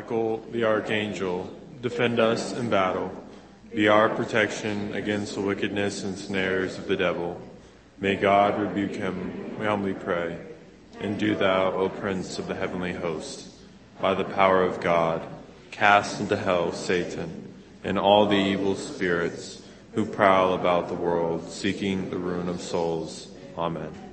Michael, the archangel, defend us in battle. Be our protection against the wickedness and snares of the devil. May God rebuke him, we humbly pray. And do thou, O Prince of the heavenly host, by the power of God, cast into hell Satan and all the evil spirits who prowl about the world, seeking the ruin of souls. Amen.